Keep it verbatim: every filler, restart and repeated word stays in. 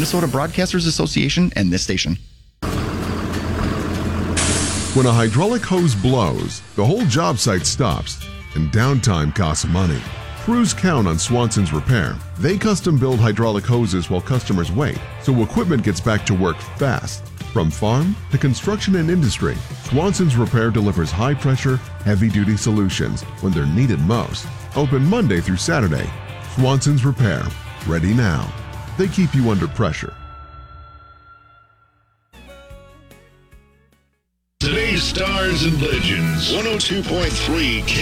Minnesota Broadcasters Association and this station. When a hydraulic hose blows, the whole job site stops, and downtime costs money. Crews count on Swanson's Repair. They custom build hydraulic hoses while customers wait, so equipment gets back to work fast. From farm to construction and industry, Swanson's Repair delivers high-pressure, heavy-duty solutions when they're needed most. Open Monday through Saturday. Swanson's Repair. Ready now. They keep you under pressure. Today's Stars and Legends, one oh two point three